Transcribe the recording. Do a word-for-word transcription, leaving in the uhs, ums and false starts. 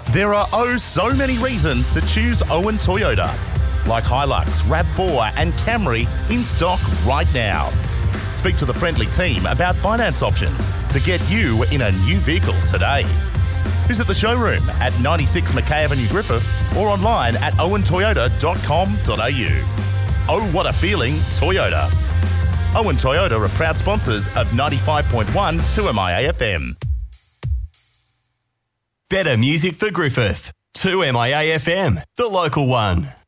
There are oh so many reasons to choose Owen Toyota, like Hilux, RAV four and Camry in stock right now. Speak to the friendly team about finance options to get you in a new vehicle today. Visit the showroom at ninety-six Mackay Avenue, Griffith, or online at owen toyota dot com dot a u. Oh, what a feeling, Toyota. Owen Toyota are proud sponsors of ninety-five point one two M I A F M. Better music for Griffith. two M I A F M, the local one.